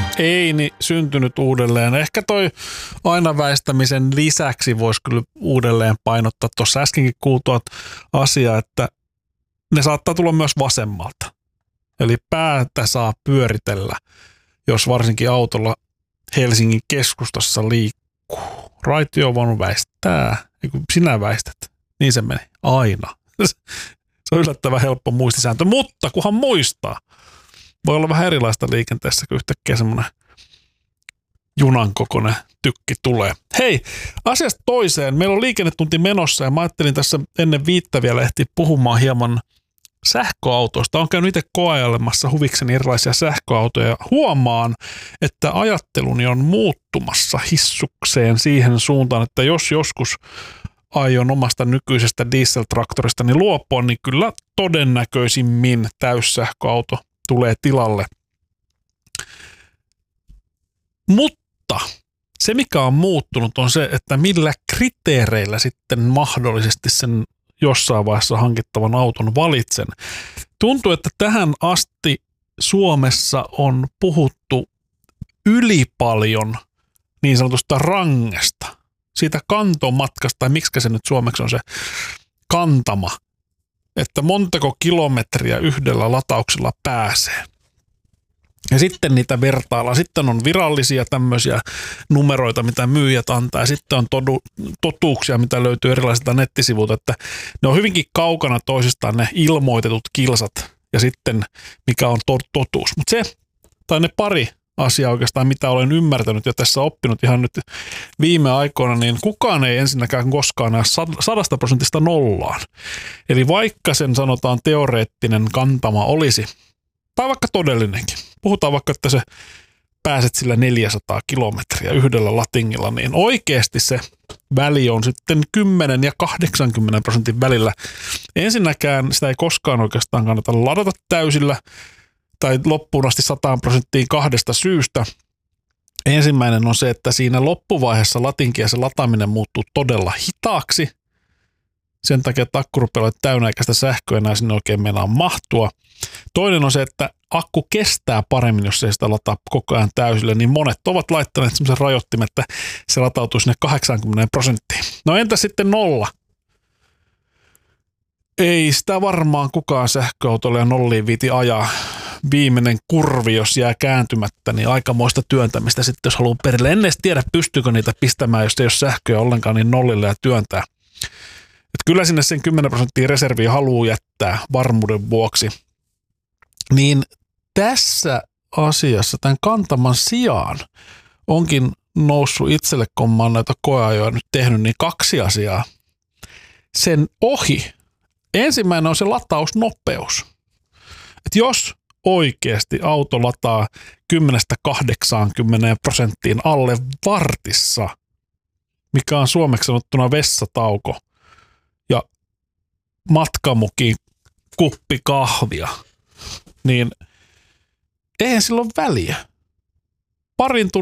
Ei syntynyt uudelleen. Ehkä toi aina väistämisen lisäksi voisi kyllä uudelleen painottaa tuossa äskenkin kuultua asiaa, että ne saattaa tulla myös vasemmalta. Eli päätä saa pyöritellä, jos varsinkin autolla Helsingin keskustassa liikkuu. Raitiovaunu väistää, sinä väistät. Niin se meni aina. Se on yllättävän helppo muistisääntö, mutta kunhan muistaa. Voi olla vähän erilaista liikenteessä, kun yhtäkkiä semmoinen junan kokoinen tykki tulee. Hei, asiasta toiseen. Meillä on liikennetunti menossa ja mä ajattelin tässä ennen viittä vielä ehtiä puhumaan hieman sähköautoista. Olen käynyt itse koeailemassa huvikseni erilaisia sähköautoja ja huomaan, että ajatteluni on muuttumassa hissukseen siihen suuntaan, että jos joskus aion omasta nykyisestä dieseltraktoristani luopua, niin kyllä todennäköisimmin täyssähköauto tulee tilalle. Mutta se, mikä on muuttunut, on se, että millä kriteereillä sitten mahdollisesti sen jossain vaiheessa hankittavan auton valitsen. Tuntuu, että tähän asti Suomessa on puhuttu yli paljon niin sanotusta rangesta, siitä kantomatkasta, tai miksi se nyt suomeksi on se kantama, että montako kilometriä yhdellä latauksella pääsee. Ja sitten niitä vertaillaan. Sitten on virallisia tämmöisiä numeroita, mitä myyjät antaa. Ja sitten on totuuksia, mitä löytyy erilaisilta nettisivuilta. Että ne on hyvinkin kaukana toisistaan ne ilmoitetut kilsat ja sitten mikä on totuus. Mutta se, tai ne pari asiaa oikeastaan, mitä olen ymmärtänyt ja tässä oppinut ihan nyt viime aikoina, niin kukaan ei ensinnäkään koskaan näe 100% nollaan. Eli vaikka sen sanotaan teoreettinen kantama olisi, tai vaikka todellinenkin, puhutaan vaikka, että se pääset sillä 400 kilometriä yhdellä latingilla, niin oikeasti se väli on sitten 10 ja 80% välillä. Ensinnäkään sitä ei koskaan oikeastaan kannata ladata täysillä tai loppuun asti 100% kahdesta syystä. Ensimmäinen on se, että siinä loppuvaiheessa latinkia se lataaminen muuttuu todella hitaaksi. Sen takia, että akku rupeaa olemaan täynnä eikä sitä sähköä enää sinne oikein meinaa mahtua. Toinen on se, että akku kestää paremmin, jos ei sitä lataa koko ajan täysille, niin monet ovat laittaneet semmoisen rajoittimen, että se latautuu sinne 80%. No entä sitten 0? Ei sitä varmaan kukaan sähköautolla ja nolliin viiti ajaa. Viimeinen kurvi, jos jää kääntymättä, niin aikamoista työntämistä sitten, jos haluaa perille. En edes tiedä, pystyykö niitä pistämään, jos ei ole sähköä ollenkaan, niin nollille ja työntää. Et kyllä sinne sen 10% reserviä haluaa jättää varmuuden vuoksi. Niin tässä asiassa tämän kantaman sijaan onkin noussut itselle, kun mä oon näitä koeajoja nyt tehnyt, niin 2 asiaa. Sen ohi. Ensimmäinen on se latausnopeus. Et jos oikeasti auto lataa 10-80% alle vartissa, mikä on suomeksi sanottuna vessatauko, ja matkamukin kuppi kahvia, niin eihän sillä ole väliä. 2-3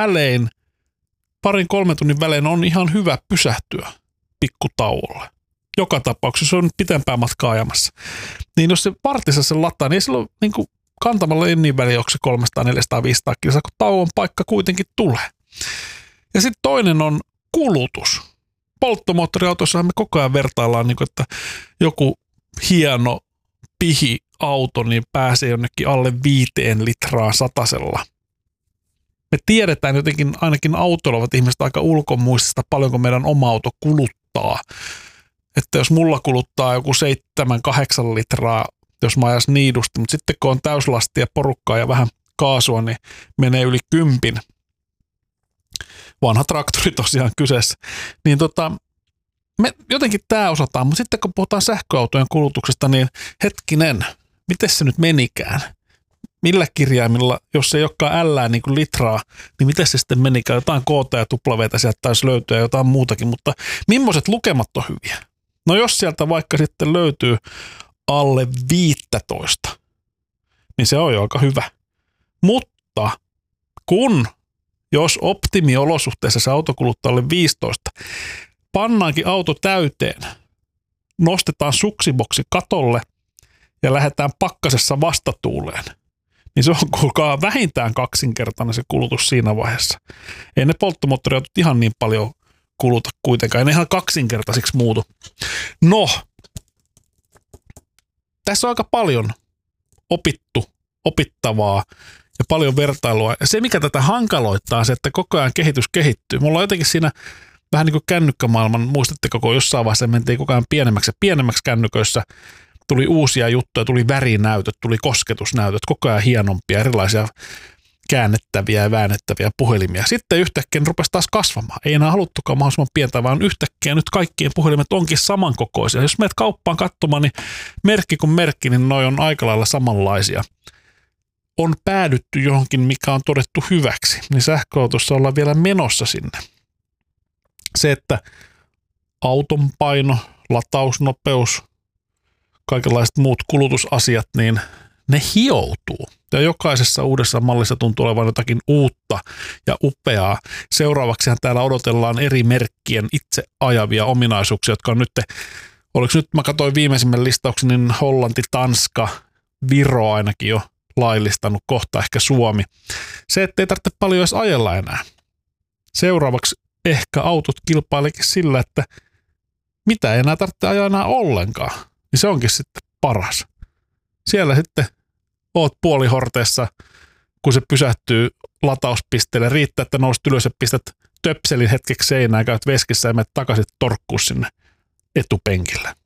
tunnin välein on ihan hyvä pysähtyä pikkutauolle. Joka tapauksessa on pitempää matkaa ajamassa. Niin jos se vartissa sen lataa, niin ei silloin niin kuin kantamalla ei niin väliä, onko se 300, 400, 500 kilsaa, kun tauon paikka kuitenkin tulee. Ja sitten toinen on kulutus. Polttomoottoriautoissahan me koko ajan vertaillaan, niin kuin, että joku hieno pihi-auto niin pääsee jonnekin alle 5 litraa satasella. Me tiedetään jotenkin, ainakin autoilla ovat ihmiset aika ulkomuistista, paljonko meidän oma auto kuluttaa. Että jos mulla kuluttaa joku 7-8 litraa, jos mä ajas niidusti, mutta sitten kun on täyslasti ja porukkaa ja vähän kaasua, niin menee yli 10. Vanha traktori tosiaan kyseessä. Niin me jotenkin tämä osataan, mutta sitten kun puhutaan sähköautojen kulutuksesta, niin hetkinen, miten se nyt menikään? Millä kirjaimilla, jos ei olekaan L niin kuin litraa, niin miten se sitten menikään? Jotain K ja W sieltä taisi löytyä ja jotain muutakin, mutta millaiset lukemat on hyviä? No jos sieltä vaikka sitten löytyy alle 15, niin se on jo aika hyvä. Mutta jos optimiolosuhteessa se auto kuluttaa alle 15, pannaankin auto täyteen, nostetaan suksiboksi katolle ja lähdetään pakkasessa vastatuuleen, niin se on kuulkaa vähintään kaksinkertainen se kulutus siinä vaiheessa. Ei ne polttomoottoriautot ihan niin paljon kuluta kuitenkaan, ei ne ihan kaksinkertaisiksi muutu. No, tässä on aika paljon opittavaa ja paljon vertailua. Ja se, mikä tätä hankaloittaa, on se, että koko ajan kehitys kehittyy. Mulla on jotenkin siinä vähän niin kuin kännykkämaailman, muistatteko, kun jossain vaiheessa mentiin koko ajan pienemmäksi ja pienemmäksi kännyköissä. Tuli uusia juttuja, tuli värinäytöt, tuli kosketusnäytöt, koko ajan hienompia, erilaisia käännettäviä ja väännettäviä puhelimia. Sitten yhtäkkiä ne rupesi taas kasvamaan. Ei enää haluttukaan mahdollisimman pientä, vaan yhtäkkiä nyt kaikkien puhelimet onkin samankokoisia. Jos menet kauppaan katsomaan, niin merkki kuin merkki, niin noi on aika lailla samanlaisia. On päädytty johonkin, mikä on todettu hyväksi, niin sähköautossa ollaan vielä menossa sinne. Se, että auton paino, latausnopeus, kaikenlaiset muut kulutusasiat, niin ne hioutuu. Ja jokaisessa uudessa mallissa tuntuu olevan jotakin uutta ja upeaa. Seuraavaksihan täällä odotellaan eri merkkien itse ajavia ominaisuuksia, jotka on nyt, oliko nyt, mä katsoin viimeisimmän listauksen, niin Hollanti, Tanska, Viro ainakin jo laillistanut, kohta ehkä Suomi. Se, ettei tarvitse paljon edes ajella enää. Seuraavaksi ehkä autot kilpailekin sillä, että mitä ei enää tarvitse ajaa enää ollenkaan. Niin se onkin sitten paras. Siellä sitten oot puolihorteessa, kun se pysähtyy latauspisteelle. Riittää, että nousit ylös ja pistät töpselin hetkeksi seinään, käyt veskissä ja menet takaisin torkkuun sinne etupenkille.